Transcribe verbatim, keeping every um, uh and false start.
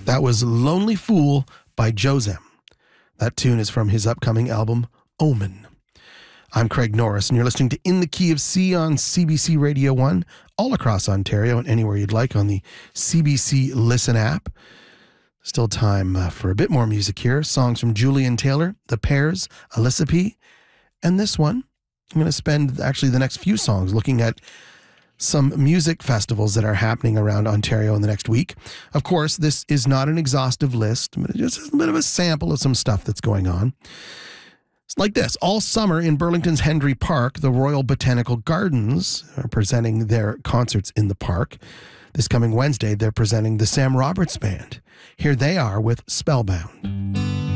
That was Lonely Fool by Josem. That tune is from his upcoming album, Omen. I'm Craig Norris, and you're listening to In the Key of C on C B C Radio one, all across Ontario and anywhere you'd like on the C B C Listen app. Still time uh, for a bit more music here. Songs from Julian Taylor, The Pears, Alyssa P. And this one, I'm going to spend actually the next few songs looking at some music festivals that are happening around Ontario in the next week. Of course, this is not an exhaustive list, but it's just a bit of a sample of some stuff that's going on. It's like this. All summer in Burlington's Hendry Park, the Royal Botanical Gardens are presenting their concerts in the park. This coming Wednesday, they're presenting the Sam Roberts Band. Here they are with Spellbound.